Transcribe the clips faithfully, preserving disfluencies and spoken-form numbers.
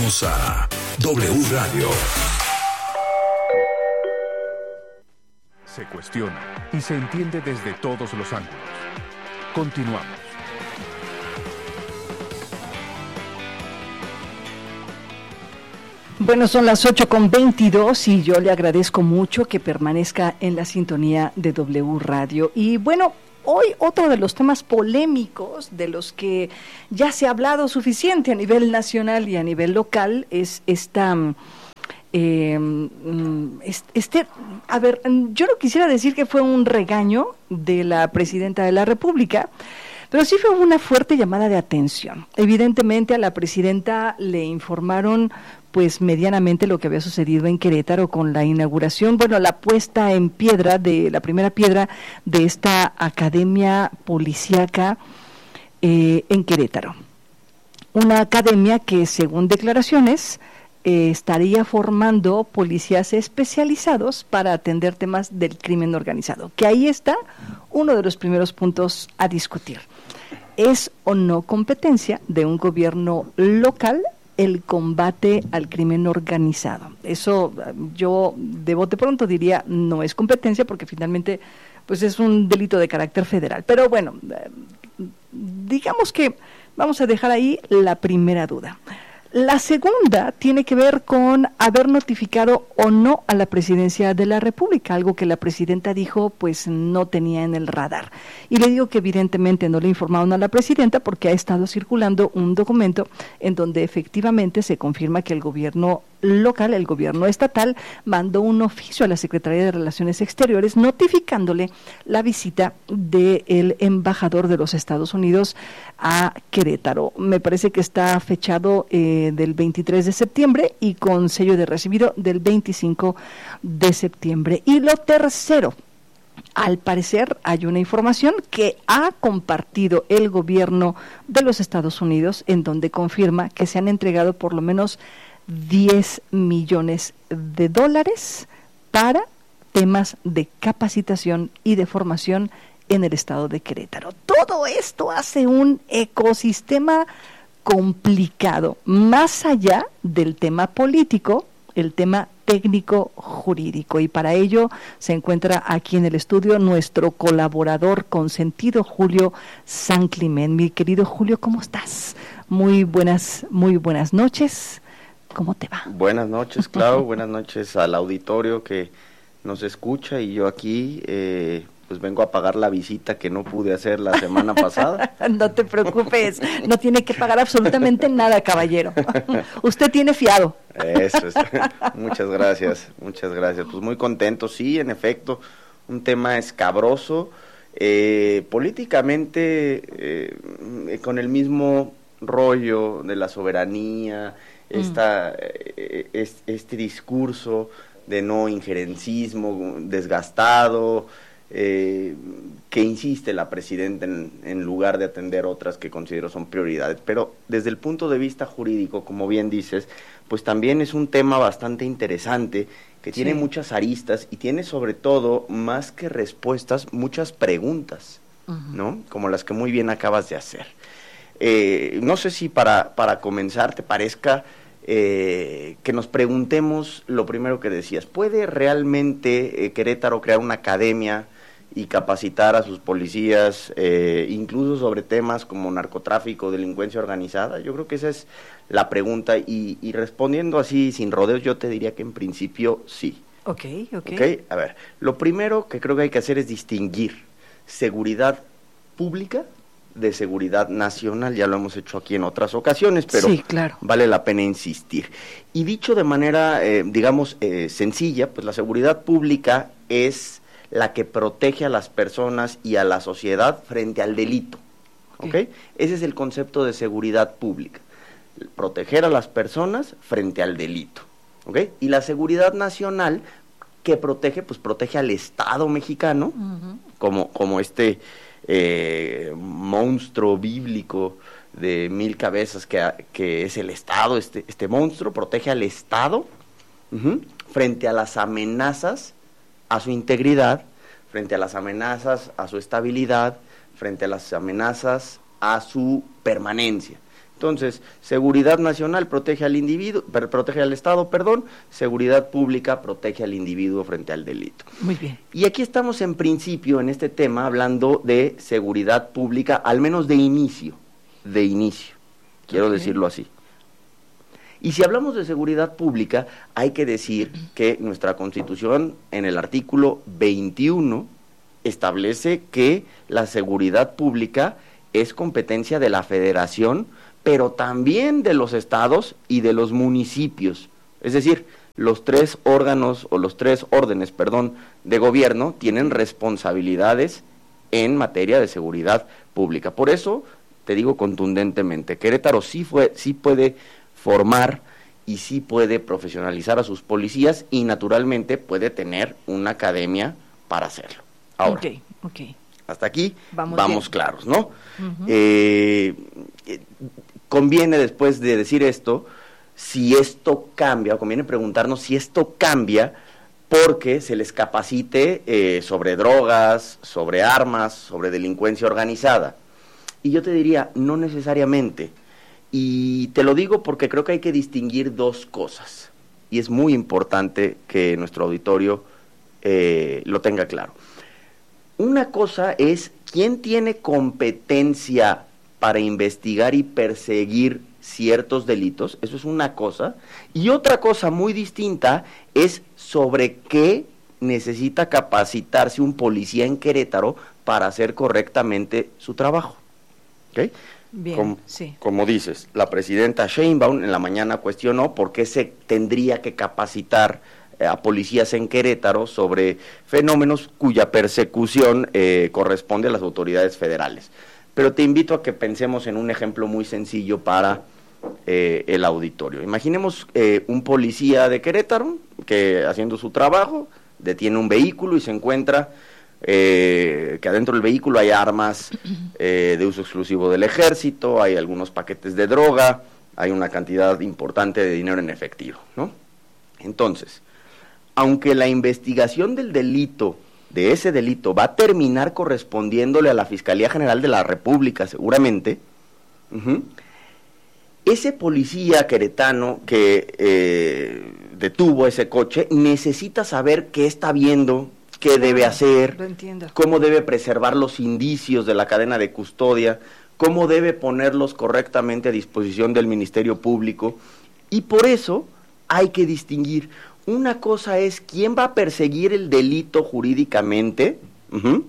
Regresamos a W Radio. Se cuestiona y se entiende desde todos los ángulos. Continuamos. Bueno, son las ocho con veintidós y yo le agradezco mucho que permanezca en la sintonía de W Radio. Y bueno, hoy otro de los temas polémicos de los que ya se ha hablado suficiente a nivel nacional y a nivel local es esta... Eh, este, a ver, yo no quisiera decir que fue un regaño de la presidenta de la República, pero sí fue una fuerte llamada de atención. Evidentemente a la presidenta le informaron pues medianamente lo que había sucedido en Querétaro con la inauguración, bueno, la puesta en piedra de la primera piedra de esta academia policíaca eh, en Querétaro. Una academia que, según declaraciones, eh, estaría formando policías especializados para atender temas del crimen organizado, que ahí está uno de los primeros puntos a discutir. ¿Es o no competencia de un gobierno local el combate al crimen organizado? Eso yo de bote pronto diría no es competencia, porque finalmente pues es un delito de carácter federal. Pero bueno, digamos que vamos a dejar ahí la primera duda. La segunda tiene que ver con haber notificado o no a la presidencia de la República, algo que la presidenta dijo pues no tenía en el radar. Y le digo que evidentemente no le informaron a la presidenta porque ha estado circulando un documento en donde efectivamente se confirma que el gobierno local, el gobierno estatal, mandó un oficio a la Secretaría de Relaciones Exteriores notificándole la visita del embajador de los Estados Unidos a Querétaro. Me parece que está fechado eh, del veintitrés de septiembre y con sello de recibido del veinticinco de septiembre. Y lo tercero, al parecer hay una información que ha compartido el gobierno de los Estados Unidos en donde confirma que se han entregado por lo menos diez millones de dólares para temas de capacitación y de formación en el estado de Querétaro. Todo esto hace un ecosistema complicado, más allá del tema político, el tema técnico jurídico, y para ello se encuentra aquí en el estudio nuestro colaborador consentido, Julio San Climén. Mi querido Julio, ¿cómo estás? Muy buenas, muy buenas noches. ¿Cómo te va? Buenas noches, Clau, buenas noches al auditorio que nos escucha, y yo aquí eh, pues vengo a pagar la visita que no pude hacer la semana pasada. No te preocupes, no tiene que pagar absolutamente nada, caballero. Usted tiene fiado. Eso es. Muchas gracias, muchas gracias. Pues muy contento, sí, en efecto, un tema escabroso, eh, políticamente eh, con el mismo rollo de la soberanía, Esta, este, este discurso de no injerencismo desgastado, eh, que insiste la presidenta en, en lugar de atender otras que considero son prioridades. Pero desde el punto de vista jurídico, como bien dices, pues también es un tema bastante interesante, que tiene sí. muchas aristas y tiene sobre todo, más que respuestas, muchas preguntas, uh-huh. ¿no? Como las que muy bien acabas de hacer. Eh, no sé si para, para comenzar te parezca eh, que nos preguntemos lo primero que decías. ¿Puede realmente eh, Querétaro crear una academia y capacitar a sus policías, eh, incluso sobre temas como narcotráfico, delincuencia organizada? Yo creo que esa es la pregunta, y, y respondiendo así sin rodeos, yo te diría que en principio sí. Ok, ok. Ok, a ver, lo primero que creo que hay que hacer es distinguir seguridad pública de seguridad nacional. Ya lo hemos hecho aquí en otras ocasiones, pero sí, claro. vale la pena insistir. Y dicho de manera, eh, digamos, eh, sencilla, pues la seguridad pública es la que protege a las personas y a la sociedad frente al delito, ¿ok? okay. Ese es el concepto de seguridad pública, proteger a las personas frente al delito, ¿ok? Y la seguridad nacional, que protege, pues protege al Estado mexicano, uh-huh. como, como este eh, monstruo bíblico de mil cabezas que, que es el Estado. Este, este monstruo protege al Estado uh-huh, frente a las amenazas a su integridad, frente a las amenazas a su estabilidad, frente a las amenazas a su permanencia, Entonces, seguridad nacional protege al individuo, protege al Estado, perdón, seguridad pública protege al individuo frente al delito. Muy bien. Y aquí estamos en principio en este tema hablando de seguridad pública, al menos de inicio, de inicio, quiero okay. decirlo así. Y si hablamos de seguridad pública, hay que decir que nuestra Constitución, en el artículo veintiuno, establece que la seguridad pública es competencia de la Federación, pero también de los estados y de los municipios. Es decir, los tres órganos, o los tres órdenes, perdón, de gobierno tienen responsabilidades en materia de seguridad pública. Por eso, te digo contundentemente, Querétaro sí, fue, sí puede formar y sí puede profesionalizar a sus policías y naturalmente puede tener una academia para hacerlo. Ahora, okay, okay. hasta aquí vamos, vamos claros, ¿no? Uh-huh. Eh, eh, conviene después de decir esto, si esto cambia, o conviene preguntarnos si esto cambia porque se les capacite eh, sobre drogas, sobre armas, sobre delincuencia organizada. Y yo te diría, no necesariamente. Y te lo digo porque creo que hay que distinguir dos cosas. Y es muy importante que nuestro auditorio eh, lo tenga claro. Una cosa es quién tiene competencia para investigar y perseguir ciertos delitos, eso es una cosa, y otra cosa muy distinta es sobre qué necesita capacitarse un policía en Querétaro para hacer correctamente su trabajo. ¿Okay? Bien, como, sí. como dices, la presidenta Sheinbaum en la mañana cuestionó por qué se tendría que capacitar a policías en Querétaro sobre fenómenos cuya persecución eh, corresponde a las autoridades federales. Pero te invito a que pensemos en un ejemplo muy sencillo para eh, el auditorio. Imaginemos eh, un policía de Querétaro que haciendo su trabajo detiene un vehículo y se encuentra eh, que adentro del vehículo hay armas eh, de uso exclusivo del ejército, hay algunos paquetes de droga, hay una cantidad importante de dinero en efectivo, ¿no? Entonces, aunque la investigación del delito, de ese delito, va a terminar correspondiéndole a la Fiscalía General de la República, seguramente, uh-huh, ese policía queretano que eh, detuvo ese coche necesita saber qué está viendo, qué debe hacer, cómo debe preservar los indicios de la cadena de custodia, cómo debe ponerlos correctamente a disposición del Ministerio Público, y por eso hay que distinguir. Una cosa es quién va a perseguir el delito jurídicamente, uh-huh,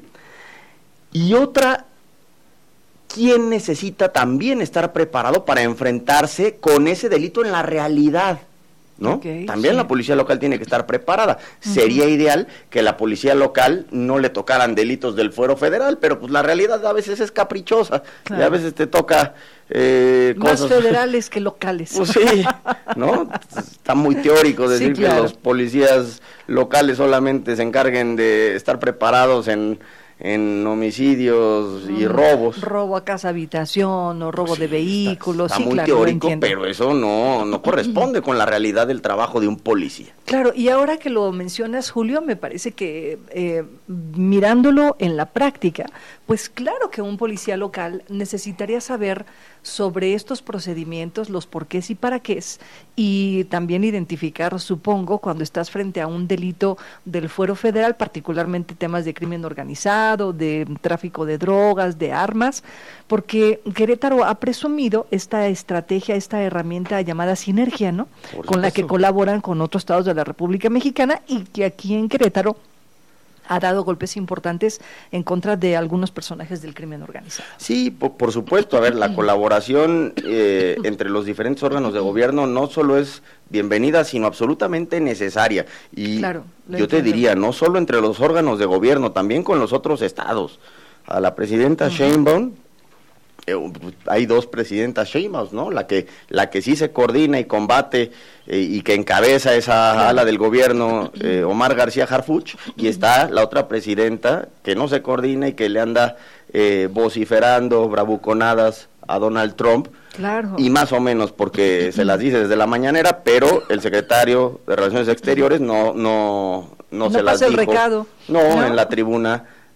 y otra, quién necesita también estar preparado para enfrentarse con ese delito en la realidad, ¿no? Okay, también sí. La policía local tiene que estar preparada. Uh-huh. Sería ideal que la policía local no le tocaran delitos del fuero federal, pero pues la realidad a veces es caprichosa, claro. Y a veces te toca eh, más cosas federales que locales. Pues sí, ¿no? Está muy teórico decir sí, claro. que los policías locales solamente se encarguen de estar preparados en en homicidios y robos. Robo a casa habitación o robo pues sí, de vehículos. Está, está sí, muy claro, teórico, pero eso no, no corresponde con la realidad del trabajo de un policía. Claro, y ahora que lo mencionas, Julio, me parece que eh, mirándolo en la práctica, pues claro que un policía local necesitaría saber sobre estos procedimientos, los porqués y para qué, y también identificar, supongo, cuando estás frente a un delito del fuero federal, particularmente temas de crimen organizado, de tráfico de drogas, de armas, porque Querétaro ha presumido esta estrategia, esta herramienta llamada sinergia, ¿no? Con la que colaboran con otros estados de la República Mexicana y que aquí en Querétaro ha dado golpes importantes en contra de algunos personajes del crimen organizado. Sí, por, por supuesto. A ver, la colaboración eh, entre los diferentes órganos de gobierno no solo es bienvenida, sino absolutamente necesaria. Y claro, yo entiendo. te diría, no solo entre los órganos de gobierno, también con los otros estados. A la presidenta uh-huh. Sheinbaum, eh, hay dos presidentas Sheinbaum, ¿no? La que la que sí se coordina y combate eh, y que encabeza esa claro. ala del gobierno, eh, Omar García Harfuch, y está la otra presidenta que no se coordina y que le anda eh, vociferando bravuconadas a Donald Trump. Claro. Y más o menos porque se las dice desde la mañanera, pero el secretario de Relaciones Exteriores no no no, no se las pasa dijo. el recado. No, no, en la tribuna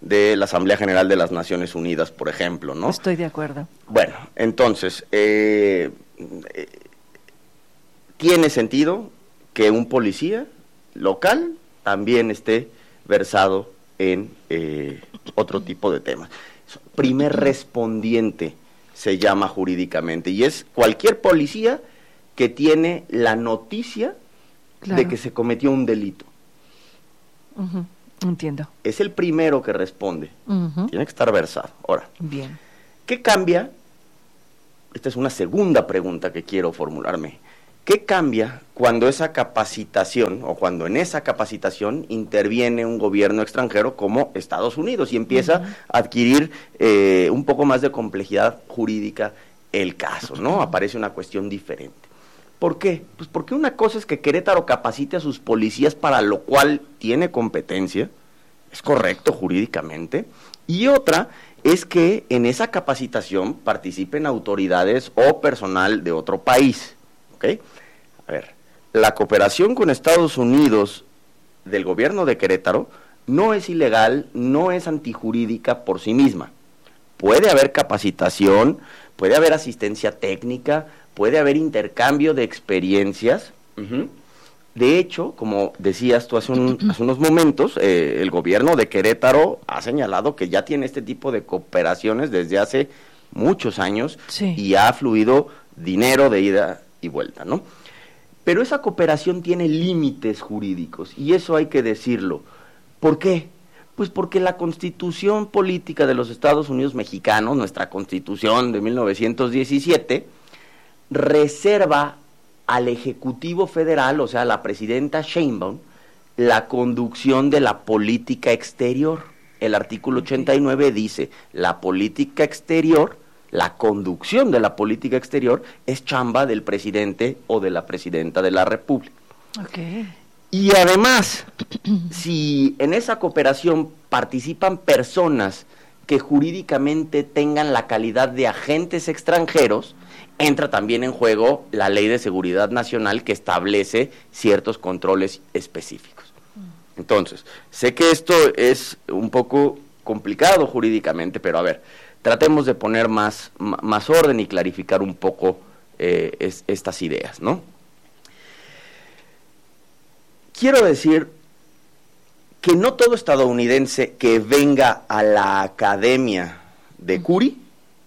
de la Asamblea General de las Naciones Unidas, por ejemplo, ¿no? Estoy de acuerdo. Bueno, entonces, eh, eh, tiene sentido que un policía local también esté versado en eh, otro tipo de temas. Primer respondiente se llama jurídicamente, y es cualquier policía que tiene la noticia claro. de que se cometió un delito. Uh-huh. Entiendo. Es el primero que responde. Uh-huh. Tiene que estar versado. Ahora, bien. ¿Qué cambia? Esta es una segunda pregunta que quiero formularme. ¿Qué cambia cuando esa capacitación, o cuando en esa capacitación interviene un gobierno extranjero como Estados Unidos y empieza uh-huh. a adquirir eh, un poco más de complejidad jurídica el caso, ¿no? Uh-huh. Aparece una cuestión diferente. ¿Por qué? Pues porque una cosa es que Querétaro capacite a sus policías, para lo cual tiene competencia, es correcto jurídicamente, y otra es que en esa capacitación participen autoridades o personal de otro país, ¿ok? A ver, la cooperación con Estados Unidos del gobierno de Querétaro no es ilegal, no es antijurídica por sí misma. Puede haber capacitación, puede haber asistencia técnica, puede haber intercambio de experiencias. Uh-huh. De hecho, como decías tú hace, un, hace unos momentos, eh, el gobierno de Querétaro ha señalado que ya tiene este tipo de cooperaciones desde hace muchos años sí. y ha fluido dinero de ida y vuelta, ¿no? Pero esa cooperación tiene límites jurídicos, y eso hay que decirlo. ¿Por qué? Pues porque la Constitución Política de los Estados Unidos Mexicanos, nuestra Constitución de mil novecientos diecisiete, reserva al Ejecutivo Federal, o sea, a la presidenta Sheinbaum, la conducción de la política exterior. El artículo ochenta y nueve dice, la política exterior, la conducción de la política exterior es chamba del presidente o de la presidenta de la República. Okay. Y además, si en esa cooperación participan personas que jurídicamente tengan la calidad de agentes extranjeros, entra también en juego la Ley de Seguridad Nacional, que establece ciertos controles específicos. Entonces, sé que esto es un poco complicado jurídicamente, pero a ver, tratemos de poner más, más orden y clarificar un poco eh, es, estas ideas, ¿no? Quiero decir que no todo estadounidense que venga a la Academia de Curi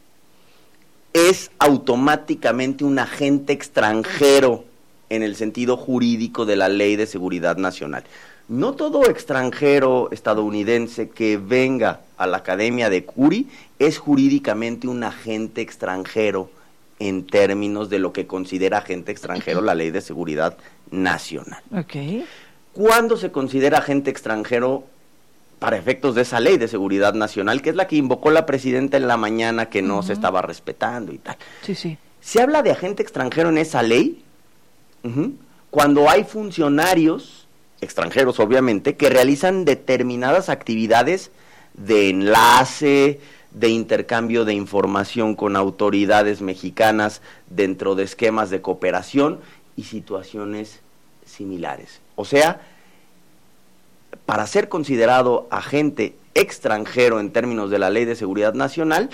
es automáticamente un agente extranjero en el sentido jurídico de la Ley de Seguridad Nacional. No todo extranjero estadounidense que venga a la Academia de Curi es jurídicamente un agente extranjero en términos de lo que considera agente extranjero la Ley de Seguridad Nacional. Okay. ¿Cuándo se considera agente extranjero para efectos de esa Ley de Seguridad Nacional, que es la que invocó la presidenta en la mañana, que no uh-huh. se estaba respetando y tal? Sí, sí. Se habla de agente extranjero en esa ley uh-huh, cuando hay funcionarios extranjeros, obviamente, que realizan determinadas actividades de enlace, de intercambio de información con autoridades mexicanas dentro de esquemas de cooperación y situaciones similares. O sea, para ser considerado agente extranjero en términos de la Ley de Seguridad Nacional,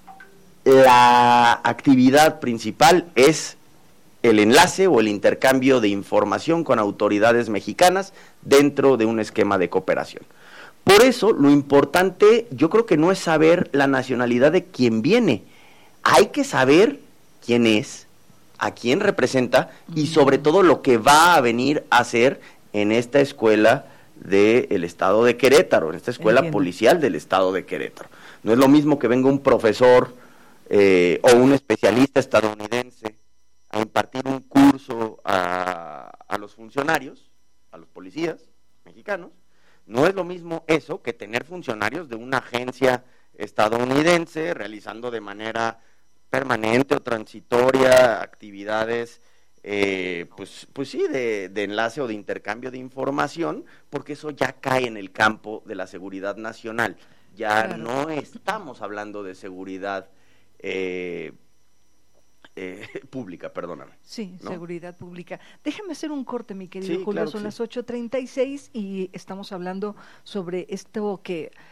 la actividad principal es el enlace o el intercambio de información con autoridades mexicanas dentro de un esquema de cooperación. Por eso, lo importante, yo creo que no es saber la nacionalidad de quien viene, hay que saber quién es, a quién representa y sobre todo lo que va a venir a hacer en esta escuela del estado de Querétaro, en esta escuela Entiendo. policial del estado de Querétaro. No es lo mismo que venga un profesor eh, o un especialista estadounidense a impartir un curso a, a los funcionarios, a los policías mexicanos. No es lo mismo eso que tener funcionarios de una agencia estadounidense realizando de manera permanente o transitoria actividades eh, pues, pues sí, de, de enlace o de intercambio de información, porque eso ya cae en el campo de la seguridad nacional. Ya claro. no estamos hablando de seguridad eh, eh, pública, perdóname. Sí, ¿no? Seguridad pública. Déjame hacer un corte, mi querido sí, Julio, claro son sí. las ocho treinta y seis y estamos hablando sobre esto que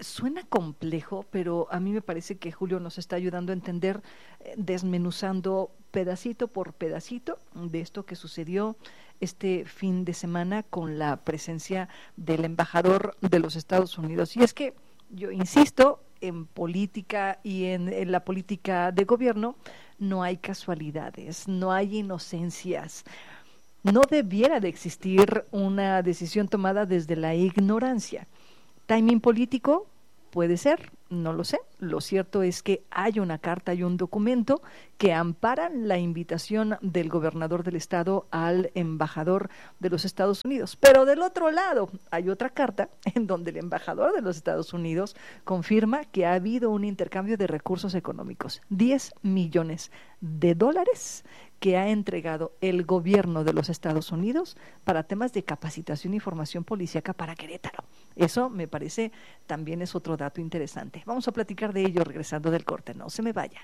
Suena complejo, pero a mí me parece que Julio nos está ayudando a entender, eh, desmenuzando pedacito por pedacito de esto que sucedió este fin de semana con la presencia del embajador de los Estados Unidos. Y es que yo insisto, en política y en, en la política de gobierno no hay casualidades, no hay inocencias. No debiera de existir una decisión tomada desde la ignorancia. ¿Timing político? Puede ser, no lo sé. Lo cierto es que hay una carta y un documento que amparan la invitación del gobernador del estado al embajador de los Estados Unidos. Pero del otro lado hay otra carta en donde el embajador de los Estados Unidos confirma que ha habido un intercambio de recursos económicos, diez millones de dólares que ha entregado el gobierno de los Estados Unidos para temas de capacitación y formación policíaca para Querétaro. Eso me parece también es otro dato interesante. Vamos a platicar de ello regresando del corte. No se me vaya.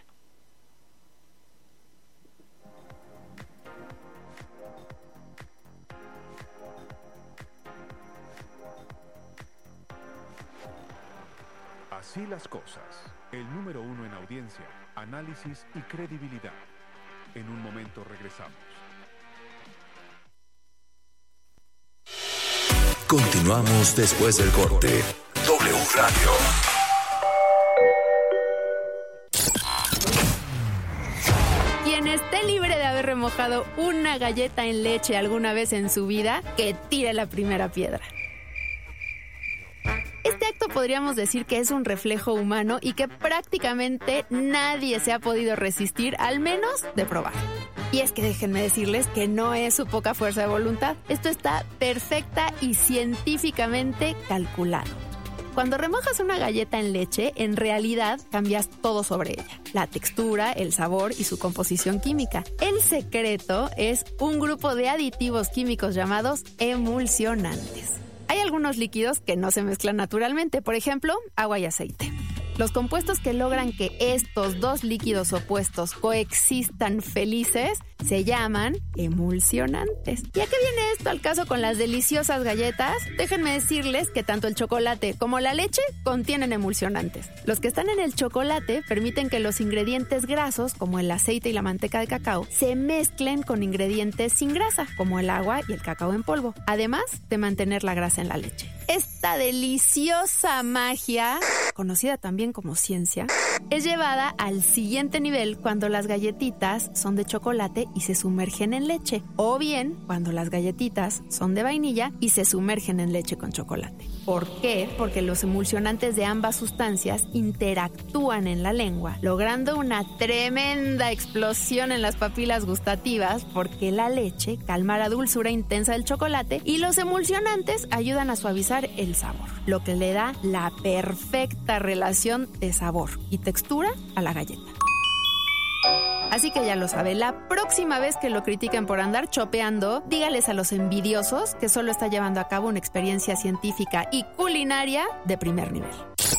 Así las cosas. El número uno en audiencia, análisis y credibilidad. En un momento regresamos. Continuamos después del corte. W Radio. Quien esté libre de haber remojado una galleta en leche alguna vez en su vida, que tire la primera piedra. Este acto podríamos decir que es un reflejo humano y que prácticamente nadie se ha podido resistir, al menos de probar. Y es que déjenme decirles que no es su poca fuerza de voluntad. Esto está perfecta y científicamente calculado. Cuando remojas una galleta en leche, en realidad cambias todo sobre ella. La textura, el sabor y su composición química. El secreto es un grupo de aditivos químicos llamados emulsionantes. Hay algunos líquidos que no se mezclan naturalmente, por ejemplo, agua y aceite. Los compuestos que logran que estos dos líquidos opuestos coexistan felices se llaman emulsionantes. ¿Y a qué viene esto al caso con las deliciosas galletas? Déjenme decirles que tanto el chocolate como la leche contienen emulsionantes. Los que están en el chocolate permiten que los ingredientes grasos, como el aceite y la manteca de cacao, se mezclen con ingredientes sin grasa, como el agua y el cacao en polvo, además de mantener la grasa en la leche. Esta deliciosa magia, conocida también como ciencia, es llevada al siguiente nivel cuando las galletitas son de chocolate y se sumergen en leche, o bien cuando las galletitas son de vainilla y se sumergen en leche con chocolate. ¿Por qué? Porque los emulsionantes de ambas sustancias interactúan en la lengua, logrando una tremenda explosión en las papilas gustativas, porque la leche calma la dulzura intensa del chocolate y los emulsionantes ayudan a suavizar el sabor, lo que le da la perfecta relación de sabor y textura a la galleta. Así que ya lo sabe, la próxima vez que lo critiquen por andar chopeando, dígales a los envidiosos que solo está llevando a cabo una experiencia científica y culinaria de primer nivel.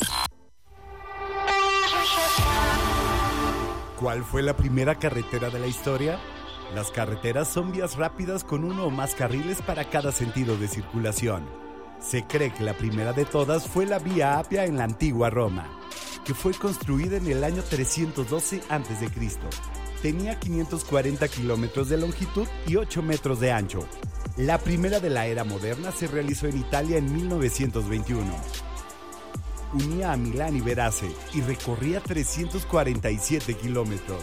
¿Cuál fue la primera carretera de la historia? Las carreteras son vías rápidas con uno o más carriles para cada sentido de circulación. Se cree que la primera de todas fue la Vía Apia en la antigua Roma, que fue construida en el año trescientos doce antes de Cristo. Tenía quinientos cuarenta kilómetros de longitud y ocho metros de ancho. La primera de la era moderna se realizó en Italia en mil novecientos veintiuno. Unía a Milán y Verace y recorría trescientos cuarenta y siete kilómetros.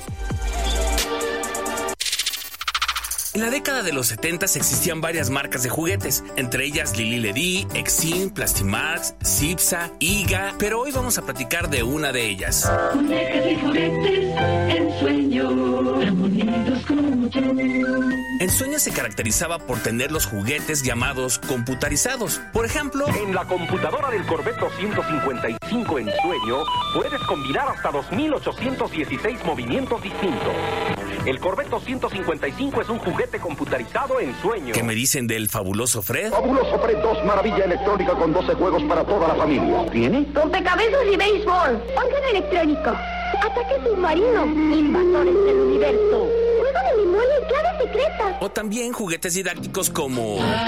En la década de los setenta existían varias marcas de juguetes, entre ellas Lili Ledy, Exim, Plastimax, Cipsa, Iga, pero hoy vamos a platicar de una de ellas. Muñecas y juguetes, Ensueño, tan bonitos como yo. Ensueño se caracterizaba por tener los juguetes llamados computarizados. Por ejemplo, en la computadora del Corvette doscientos cincuenta y cinco Ensueño puedes combinar hasta dos mil ochocientos dieciséis movimientos distintos. El Corvette doscientos cincuenta y cinco es un juguete computarizado Ensueño. ¿Qué me dicen del fabuloso Fred? Fabuloso Fred dos, maravilla electrónica con doce juegos para toda la familia. ¿Tiene? Rompecabezas y béisbol. Órgano electrónico. Ataque submarino. Invasores del universo. Juego de memoria y clave secreta. O también juguetes didácticos como